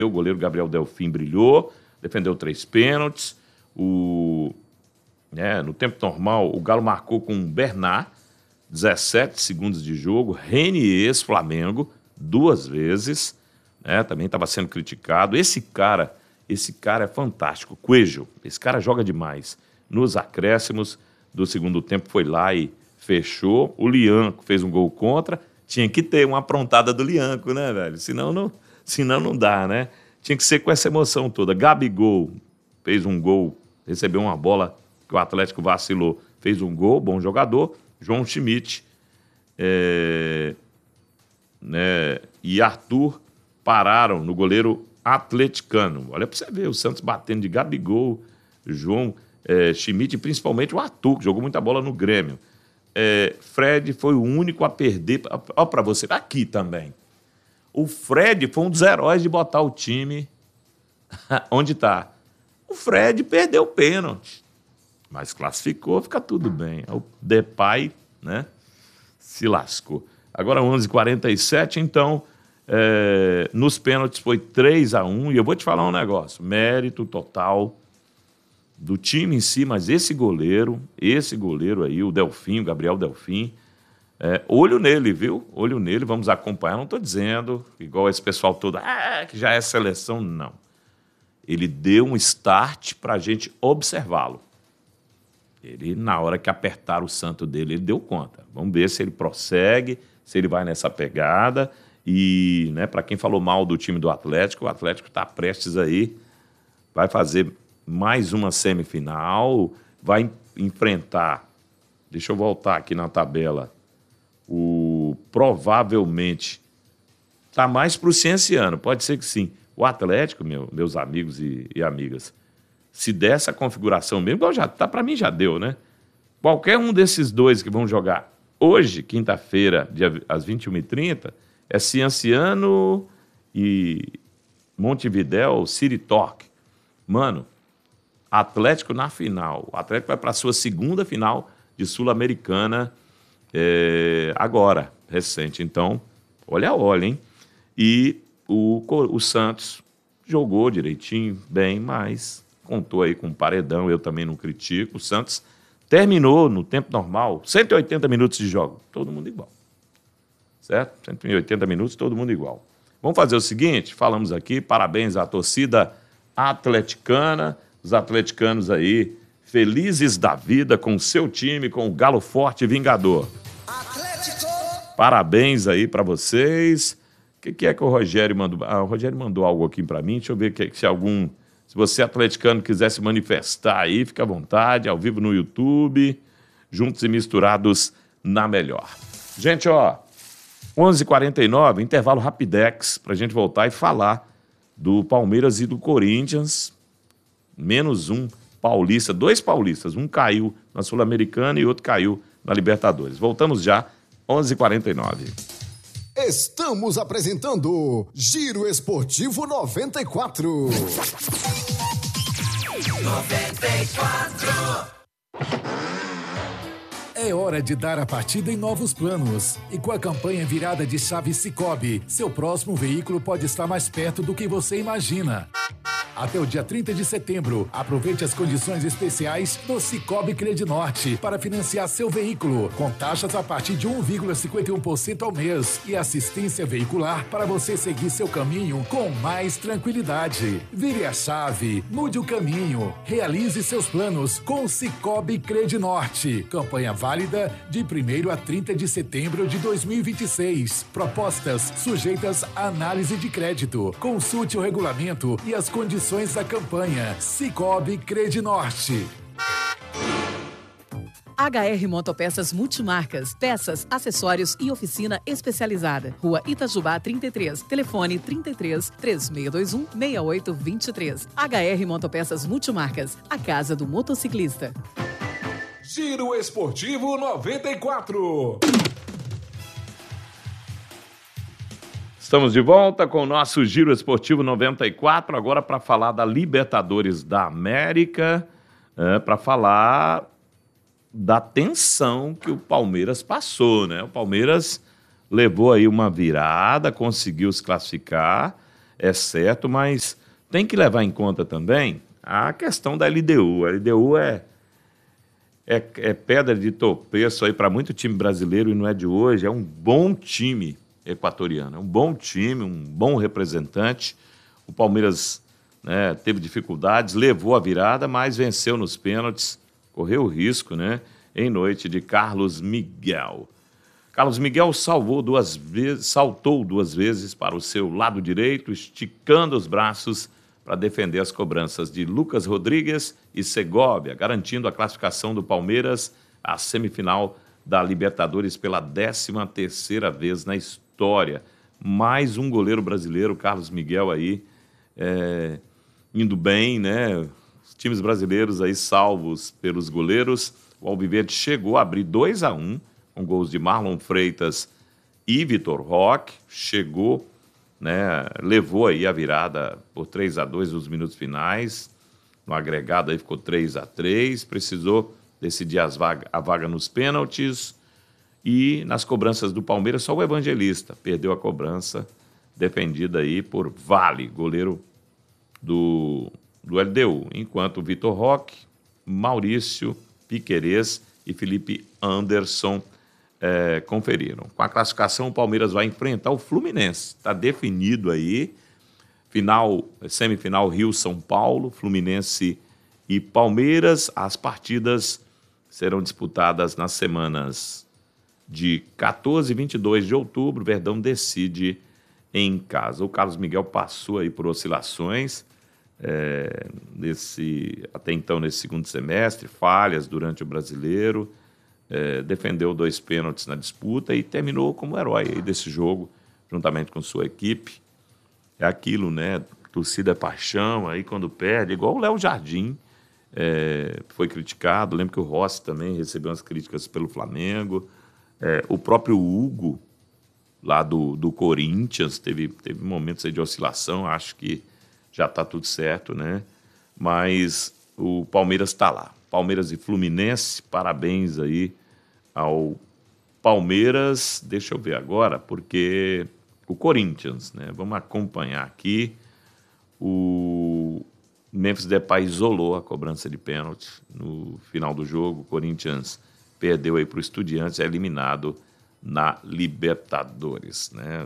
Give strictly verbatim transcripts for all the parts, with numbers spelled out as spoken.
O goleiro Gabriel Delfim brilhou, defendeu três pênaltis. O, né, no tempo normal, o Galo marcou com o Bernard, dezessete segundos de jogo. Renier, Flamengo, duas vezes. Né, também estava sendo criticado. Esse cara, esse cara é fantástico. Coelho, esse cara joga demais. Nos acréscimos do segundo tempo foi lá e fechou. O Lianco fez um gol contra. Tinha que ter uma aprontada do Lianco, né, velho? Senão não, senão não dá, né? Tinha que ser com essa emoção toda. Gabigol fez um gol, recebeu uma bola que o Atlético vacilou. Fez um gol, bom jogador. João Schmidt é, né, e Arthur pararam no goleiro atleticano. Olha para você ver, o Santos batendo de Gabigol, João é, Schmidt e principalmente o Arthur, que jogou muita bola no Grêmio. É, Fred foi o único a perder. Olha para você, aqui também. O Fred foi um dos heróis de botar o time onde está. O Fred perdeu o pênalti, mas classificou, fica tudo bem. O Depay, né, se lascou. Agora onze e quarenta e sete, então, é, nos pênaltis foi três a um. E eu vou te falar um negócio, mérito total do time em si, mas esse goleiro, esse goleiro aí, o Delfim, o Gabriel Delfim, é, olho nele, viu? Olho nele, vamos acompanhar. Não estou dizendo, igual esse pessoal todo, ah, que já é seleção, não. Ele deu um start para a gente observá-lo. Ele, na hora que apertaram o santo dele, ele deu conta. Vamos ver se ele prossegue, se ele vai nessa pegada. E, né, para quem falou mal do time do Atlético, o Atlético está prestes aí, vai fazer mais uma semifinal, vai enfrentar, deixa eu voltar aqui na tabela, o provavelmente, está mais para o Cienciano, pode ser que sim. O Atlético, meu, meus amigos e, e amigas, se der essa configuração mesmo, igual já tá, para mim já deu, né? Qualquer um desses dois que vão jogar hoje, quinta-feira, às vinte e uma e trinta, é Cienciano e Montevidéu, City Torque. Mano, Atlético na final. O Atlético vai para a sua segunda final de Sul-Americana é, agora, recente. Então, olha, olha, hein? E o, o Santos jogou direitinho, bem, mas contou aí com um paredão, eu também não critico. O Santos terminou no tempo normal, cento e oitenta minutos de jogo, todo mundo igual. Certo? cento e oitenta minutos, todo mundo igual. Vamos fazer o seguinte, falamos aqui, parabéns à torcida atleticana, os atleticanos aí, felizes da vida com o seu time, com o Galo Forte Vingador. Atlético! Parabéns aí para vocês. O que, que é que o Rogério mandou? Ah, o Rogério mandou algo aqui para mim, deixa eu ver que, se algum... Se você atleticano quiser se manifestar aí, fica à vontade, ao vivo no YouTube, juntos e misturados na melhor. Gente, ó, onze e quarenta e nove, intervalo rapidex, para a gente voltar e falar do Palmeiras e do Corinthians. Menos um paulista, dois paulistas, um caiu na Sul-Americana e outro caiu na Libertadores. Voltamos já, onze e quarenta e nove. Estamos apresentando Giro Esportivo noventa e quatro. noventa e quatro. É hora de dar a partida em novos planos. E com a campanha virada de chave Sicoob, seu próximo veículo pode estar mais perto do que você imagina. Até o dia trinta de setembro, aproveite as condições especiais do Sicoob Credinorte para financiar seu veículo, com taxas a partir de um vírgula cinquenta e um por cento ao mês e assistência veicular para você seguir seu caminho com mais tranquilidade. Vire a chave, mude o caminho, realize seus planos com o Sicoob Credinorte. Campanha válida de primeiro a trinta de setembro de dois mil e vinte e seis. Propostas sujeitas à análise de crédito. Consulte o regulamento e as condições da campanha. Sicoob Credinorte. H R Motopeças Multimarcas, peças, acessórios e oficina especializada. Rua Itajubá trinta e três, telefone trinta e três, três seis dois um, seis oito dois três. H R Motopeças Multimarcas, a casa do motociclista. Giro Esportivo noventa e quatro. Estamos de volta com o nosso Giro Esportivo noventa e quatro, agora para falar da Libertadores da América, é, para falar da tensão que o Palmeiras passou, né? O Palmeiras levou aí uma virada, conseguiu se classificar, é certo, mas tem que levar em conta também a questão da L D U. A L D U é, é, é pedra de tropeço aí para muito time brasileiro e não é de hoje. É um bom time equatoriano, é um bom time, um bom representante. O Palmeiras, né, teve dificuldades, levou a virada, mas venceu nos pênaltis, correu o risco, né, em noite de Carlos Miguel. Carlos Miguel salvou duas vezes, saltou duas vezes para o seu lado direito, esticando os braços para defender as cobranças de Lucas Rodrigues e Segovia, garantindo a classificação do Palmeiras à semifinal da Libertadores pela décima terceira vez na história. Mais um goleiro brasileiro, Carlos Miguel aí, é, indo bem, né? Os times brasileiros aí salvos pelos goleiros. O Alviverde chegou a abrir dois a um, com gols de Marlon Freitas e Vitor Roque. Chegou, né? Levou aí a virada por três a dois nos minutos finais. No agregado aí ficou três a três. Precisou decidir as vaga, a vaga nos pênaltis. E nas cobranças do Palmeiras, só o Evangelista perdeu a cobrança, defendida aí por Vale, goleiro do, do L D U. Enquanto Vitor Roque, Maurício Piquerez e Felipe Anderson é, conferiram. Com a classificação, o Palmeiras vai enfrentar o Fluminense. Está definido aí. Final, semifinal Rio-São Paulo, Fluminense e Palmeiras. As partidas serão disputadas nas semanas de quatorze e vinte e dois de outubro. Verdão decide em casa. O Carlos Miguel passou aí por oscilações é, nesse, até então nesse segundo semestre, falhas durante o Brasileiro, é, defendeu dois pênaltis na disputa e terminou como herói aí desse jogo, juntamente com sua equipe. É aquilo, né? Torcida é paixão, aí quando perde, igual o Léo Jardim, é, foi criticado. Lembro que o Rossi também recebeu umas críticas pelo Flamengo. É, o próprio Hugo, lá do, do Corinthians, teve, teve momentos aí de oscilação, acho que já está tudo certo, né? Mas o Palmeiras está lá. Palmeiras e Fluminense, parabéns aí ao Palmeiras. Deixa eu ver agora, porque o Corinthians, né? Vamos acompanhar aqui. O Memphis Depay isolou a cobrança de pênalti no final do jogo. O Corinthians perdeu aí para o Estudiantes, é eliminado na Libertadores, né?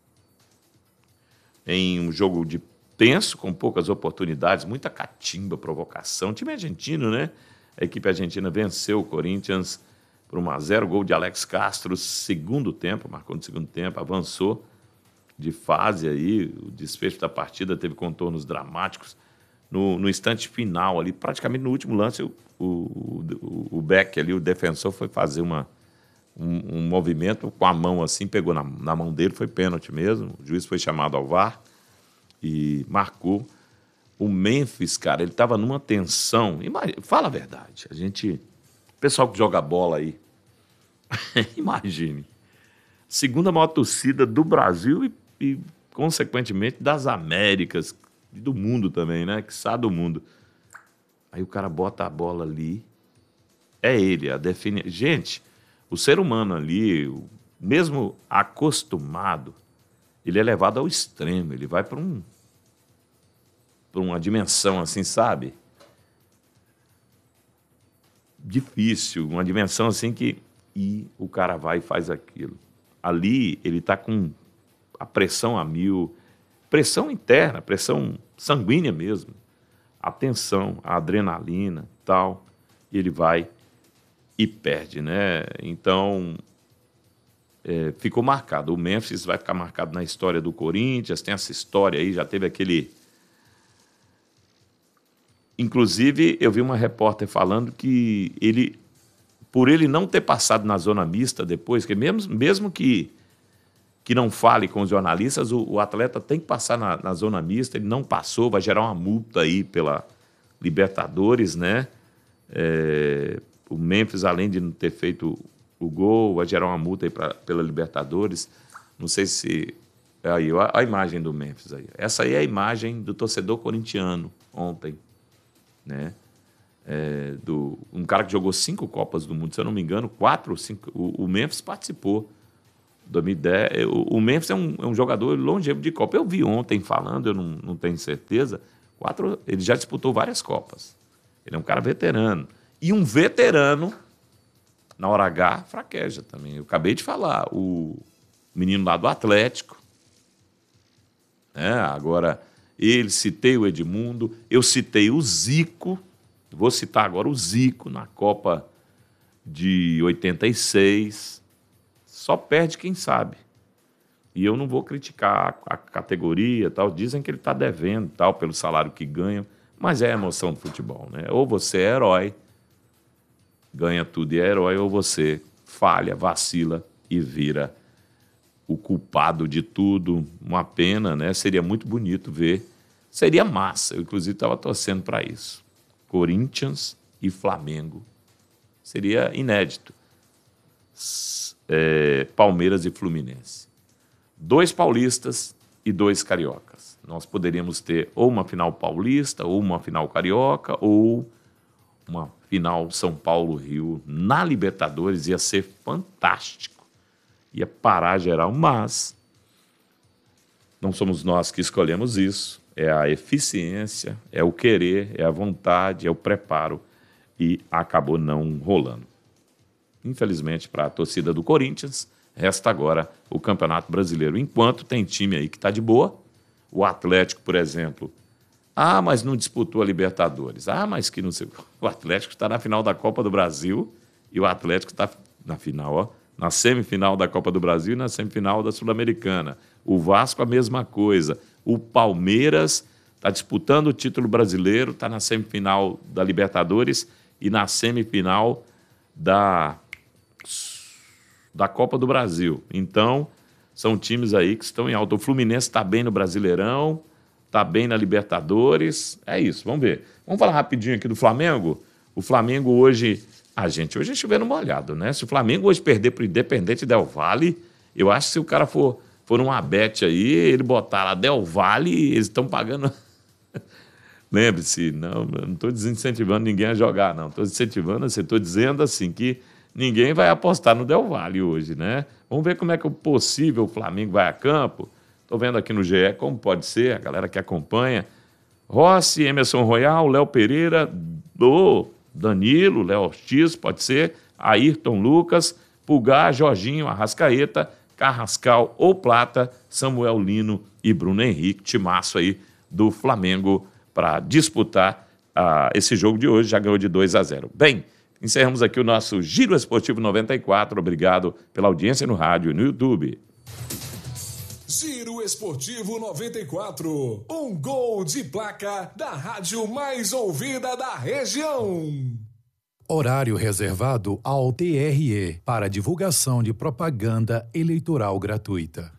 Em um jogo de tenso, com poucas oportunidades, muita catimba, provocação. O time argentino, né? A equipe argentina venceu o Corinthians por um a zero, gol de Alex Castro, segundo tempo, marcou no segundo tempo, avançou de fase aí, o desfecho da partida teve contornos dramáticos. No, no instante final ali, praticamente no último lance, o, o, o, o Beck ali, o defensor, foi fazer uma, um, um movimento com a mão assim, pegou na, na mão dele, foi pênalti mesmo, o juiz foi chamado ao V A R e marcou. O Memphis, cara, ele estava numa tensão, imagina, fala a verdade, a gente, pessoal que joga bola aí, imagine, segunda maior torcida do Brasil e, e consequentemente, das Américas, e do mundo também, né? Que sabe do mundo. Aí o cara bota a bola ali, é ele, a define. Gente, o ser humano ali, mesmo acostumado, ele é levado ao extremo, ele vai para um, para uma dimensão assim, sabe? Difícil, uma dimensão assim que... E o cara vai e faz aquilo. Ali, ele está com a pressão a mil... Pressão interna, pressão sanguínea mesmo, a tensão, a adrenalina, tal, e ele vai e perde, né? Então, é, ficou marcado. O Memphis vai ficar marcado na história do Corinthians, tem essa história aí, já teve aquele... Inclusive, eu vi uma repórter falando que ele, por ele não ter passado na zona mista depois, que mesmo, mesmo que que não fale com os jornalistas, o, o atleta tem que passar na, na zona mista, ele não passou, vai gerar uma multa aí pela Libertadores, né? É, o Memphis, além de não ter feito o gol, vai gerar uma multa aí pra, pela Libertadores. Não sei se... Aí, a, a imagem do Memphis aí. Essa aí é a imagem do torcedor corintiano ontem, né? É, do, um cara que jogou cinco Copas do Mundo, se eu não me engano, quatro ou cinco... O, o Memphis participou dois mil e dez, o, o Memphis é um, é um jogador longevo de Copa. Eu vi ontem falando, eu não, não tenho certeza, quatro, ele já disputou várias Copas. Ele é um cara veterano. E um veterano, na hora H, fraqueja também. Eu acabei de falar, o menino lá do Atlético, né? Agora, ele, citei o Edmundo, eu citei o Zico, vou citar agora o Zico na Copa de oitenta e seis, só perde quem sabe. E eu não vou criticar a categoria, tal. Dizem que ele está devendo tal, pelo salário que ganha, mas é a emoção do futebol, né? Ou você é herói, ganha tudo e é herói, ou você falha, vacila e vira o culpado de tudo. Uma pena, né? Seria muito bonito ver. Seria massa. Eu, inclusive, estava torcendo para isso. Corinthians e Flamengo. Seria inédito. É, Palmeiras e Fluminense. Dois paulistas e dois cariocas. Nós poderíamos ter ou uma final paulista, ou uma final carioca, ou uma final São Paulo-Rio na Libertadores. Ia ser fantástico. Ia parar geral, mas não somos nós que escolhemos isso. É a eficiência, é o querer, é a vontade, é o preparo. E acabou não rolando. Infelizmente, para a torcida do Corinthians, resta agora o Campeonato Brasileiro. Enquanto tem time aí que está de boa, o Atlético, por exemplo, ah, mas não disputou a Libertadores. Ah, mas que não sei. O Atlético está na final da Copa do Brasil e o Atlético está na final, ó, na semifinal da Copa do Brasil e na semifinal da Sul-Americana. O Vasco, a mesma coisa. O Palmeiras está disputando o título brasileiro, está na semifinal da Libertadores e na semifinal da, da Copa do Brasil. Então, são times aí que estão em alta. O Fluminense está bem no Brasileirão, está bem na Libertadores. É isso, vamos ver. Vamos falar rapidinho aqui do Flamengo. O Flamengo hoje... A gente hoje é chovendo molhado, né? Se o Flamengo hoje perder para o Independente Del Valle, eu acho que se o cara for, for um abete aí, ele botar lá Del Valle, eles estão pagando... Lembre-se, não, eu não estou desincentivando ninguém a jogar, não. Estou incentivando, assim, estou dizendo assim que ninguém vai apostar no Del Valle hoje, né? Vamos ver como é que o possível Flamengo vai a campo. Estou vendo aqui no G E como pode ser, a galera que acompanha. Rossi, Emerson Royal, Léo Pereira, do Danilo, Léo Ortiz, pode ser, Ayrton Lucas, Pulgar, Jorginho, Arrascaeta, Carrascal ou Plata, Samuel Lino e Bruno Henrique, timaço aí do Flamengo para disputar uh, esse jogo de hoje, já ganhou de dois a zero. Bem, encerramos aqui o nosso Giro Esportivo noventa e quatro. Obrigado pela audiência no rádio e no YouTube. Giro Esportivo noventa e quatro. Um gol de placa da rádio mais ouvida da região. Horário reservado ao T R E para divulgação de propaganda eleitoral gratuita.